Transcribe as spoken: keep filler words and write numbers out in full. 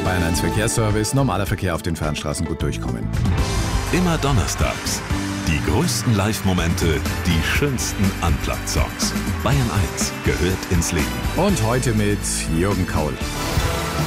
Bayern eins Verkehrsservice, normaler Verkehr auf den Fernstraßen gut durchkommen. Immer donnerstags. Die größten Live-Momente, die schönsten Unplugged-Songs. Bayern eins gehört ins Leben. Und heute mit Jürgen Kaul.